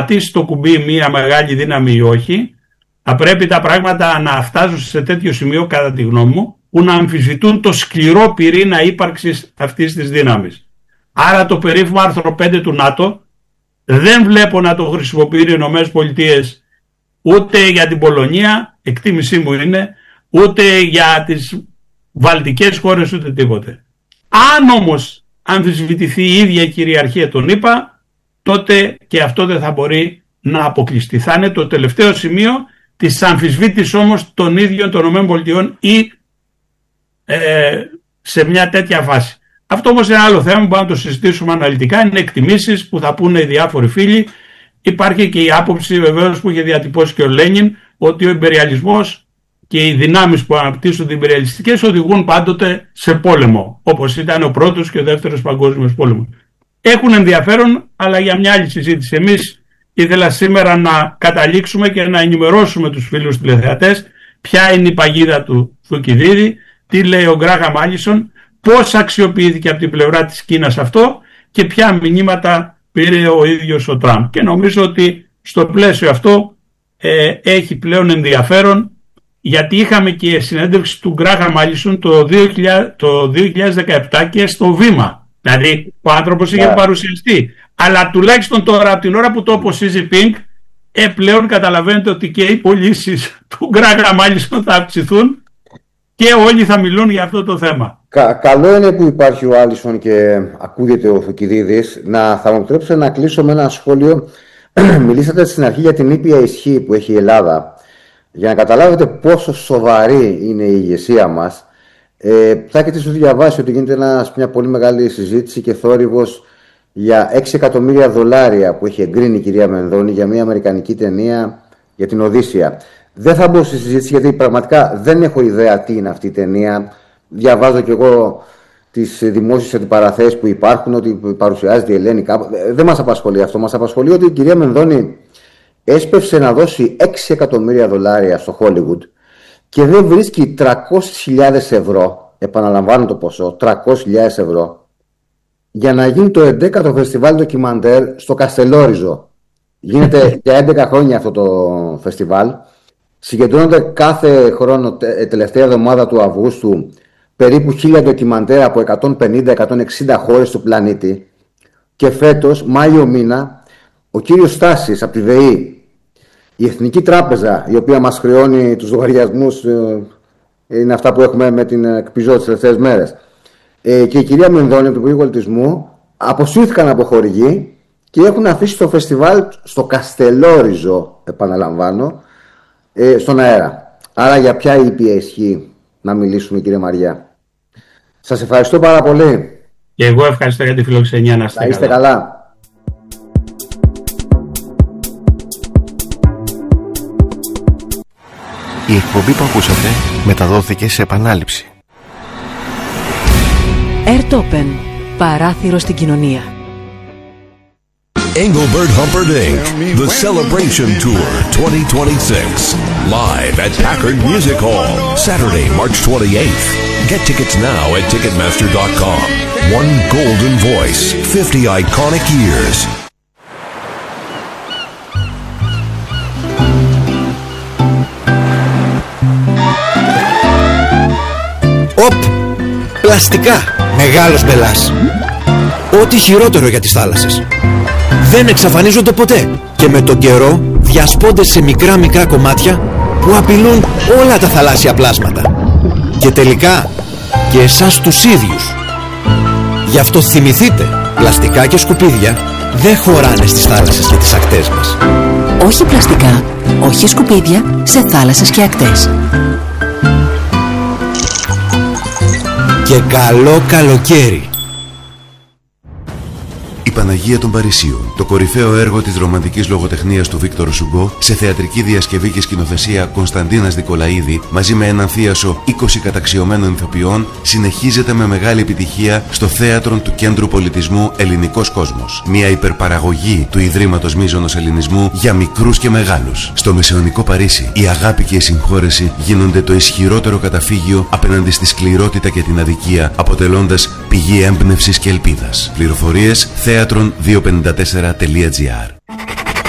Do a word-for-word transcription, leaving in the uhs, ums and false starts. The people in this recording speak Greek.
πατήσει το κουμπί μια μεγάλη δύναμη ή όχι, θα πρέπει τα πράγματα να φτάσουν σε τέτοιο σημείο, κατά τη γνώμη μου, που να αμφισβητούν το σκληρό πυρήνα ύπαρξης αυτής της δύναμης. Άρα το περίφημο άρθρο πέντε του ΝΑΤΟ δεν βλέπω να το χρησιμοποιούν οι Ηνωμένες Πολιτείες ούτε για την Πολωνία, εκτίμησή μου είναι, ούτε για τις βαλτικές χώρες, ούτε τίποτε. Αν όμως αμφισβητηθεί η ίδια η κυριαρχία των ΗΠΑ, τότε και αυτό δεν θα μπορεί να αποκλειστεί. Θα είναι το τελευταίο σημείο της αμφισβήτησης όμως των ίδιων των ΗΠΑ ή ε, σε μια τέτοια φάση. Αυτό όμως είναι άλλο θέμα που μπορούμε να το συζητήσουμε αναλυτικά. Είναι εκτιμήσεις που θα πούνε οι διάφοροι φίλοι. Υπάρχει και η άποψη βεβαίως που είχε διατυπώσει και ο Λένιν, ότι ο ιμπεριαλισμός και οι δυνάμεις που αναπτύσσονται ιμπεριαλιστικές οδηγούν πάντοτε σε πόλεμο, όπως ήταν ο πρώτος και ο δεύτερος παγκόσμιος πόλεμος. Έχουν ενδιαφέρον, αλλά για μια άλλη συζήτηση. Εμείς ήθελα σήμερα να καταλήξουμε και να ενημερώσουμε τους φίλους τηλεθεατές ποια είναι η παγίδα του Θουκυδίδη, τι λέει ο Γκράχαμ Άλισον, πώς αξιοποιήθηκε από την πλευρά της Κίνας αυτό και ποια μηνύματα πήρε ο ίδιος ο Τραμπ. Και νομίζω ότι στο πλαίσιο αυτό ε, έχει πλέον ενδιαφέρον, γιατί είχαμε και συνέντευξη του Γκράχαμ Άλισον το, το δύο χιλιάδες δεκαεπτά και στο Βήμα. Δηλαδή ο άνθρωπος είχε yeah. παρουσιαστεί. Αλλά τουλάχιστον τώρα, από την ώρα που το αποσύζει Πινκ, ε, πλέον καταλαβαίνετε ότι και οι πωλήσεις του Γκράχαμ Άλισον θα αυξηθούν και όλοι θα μιλούν για αυτό το θέμα. Κα, καλό είναι που υπάρχει ο Άλισον και ακούγεται ο Θουκυδίδης. Να, θα μου επιτρέψετε να κλείσω με ένα σχόλιο. Μιλήσατε στην αρχή για την ήπια ισχύ που έχει η Ελλάδα. Για να καταλάβετε πόσο σοβαρή είναι η ηγεσία μας, ε, θα έχετε ίσως διαβάσει ότι γίνεται ένας, μια πολύ μεγάλη συζήτηση και θόρυβος για έξι εκατομμύρια δολάρια που έχει εγκρίνει η κυρία Μενδώνη για μια αμερικανική ταινία για την Οδύσσεια. Δεν θα μπω στη συζήτηση γιατί πραγματικά δεν έχω ιδέα τι είναι αυτή η ταινία. Διαβάζω κι εγώ τις δημόσιες αντιπαραθέσεις που υπάρχουν, ότι παρουσιάζεται η Ελένη κάπου. Δεν μας απασχολεί αυτό. Μας απασχολεί ότι η κυρία Μενδώνη έσπευσε να δώσει έξι εκατομμύρια δολάρια στο Hollywood και δεν βρίσκει τριακόσιες χιλιάδες ευρώ, επαναλαμβάνω το ποσό, τριακόσιες χιλιάδες ευρώ, για να γίνει το έντεκατο φεστιβάλ ντοκιμαντέρ στο Καστελόριζο. Γίνεται για έντεκα χρόνια αυτό το φεστιβάλ. Συγκεντρώνονται κάθε χρόνο, τελευταία εβδομάδα του Αυγούστου, περίπου χίλια ντοκιμαντέρ από εκατόν πενήντα με εκατόν εξήντα χώρες του πλανήτη. Και φέτος, Μάιο μήνα, ο κύριος Στάσης από τη ΔΕΗ, η Εθνική Τράπεζα, η οποία μας χρεώνει τους λογαριασμούς, είναι αυτά που έχουμε με την εκπιζό τις τελευταίες μέρες, και η κυρία Μενδώνη από το Υπουργείο Πολιτισμού αποσύρθηκαν από χορηγή και έχουν αφήσει το φεστιβάλ στο Καστελόριζο, επαναλαμβάνω, στον αέρα. Άρα για ποια ήπια ισχύ να μιλήσουμε, κύριε Μαριά? Σας ευχαριστώ πάρα πολύ. Και εγώ ευχαριστώ για τη φιλοξενία. Να είστε, να είστε καλά. καλά. Η εκπομπή που ακούσατε μεταδόθηκε σε επανάληψη. Airtopen. Παράθυρο στην κοινωνία. Engelbert Humperdinck, The Celebration Tour twenty twenty-six, live at Packard Music Hall, Saturday, March twenty-eighth. Get tickets now at Ticketmaster dot com. One golden voice, fifty iconic years. Οπ! Πλαστικά! Μεγάλος μπελάς! Ό,τι χειρότερο για τις θάλασσες. Δεν εξαφανίζονται ποτέ και με τον καιρό διασπώνται σε μικρά μικρά κομμάτια που απειλούν όλα τα θαλάσσια πλάσματα και τελικά και εσάς τους ίδιους. Γι' αυτό θυμηθείτε, πλαστικά και σκουπίδια δεν χωράνε στις θάλασσες και τις ακτές μας. Όχι πλαστικά, όχι σκουπίδια σε θάλασσες και ακτές. Και καλό καλοκαίρι. Η Παναγία των Παρισίων, το κορυφαίο έργο της ρομαντικής λογοτεχνίας του Βίκτορ Σουγκό, σε θεατρική διασκευή και σκηνοθεσία Κωνσταντίνας Δικολαίδη, μαζί με έναν θίασο είκοσι καταξιωμένων ηθοποιών, συνεχίζεται με μεγάλη επιτυχία στο θέατρο του Κέντρου Πολιτισμού Ελληνικός Κόσμος. Μια υπερπαραγωγή του Ιδρύματος Μίζωνος Ελληνισμού για μικρούς και μεγάλους. Στο μεσαιωνικό Παρίσι, η αγάπη και η συγχώρεση γίνονται το ισχυρότερο καταφύγιο απέναντι στη σκληρότητα και την αδικία, αποτελώντας πηγή έμπνευσης και ελπίδας. Πληροφορίες θέατρον διακόσια πενήντα τέσσερα τελεία τζι άρ.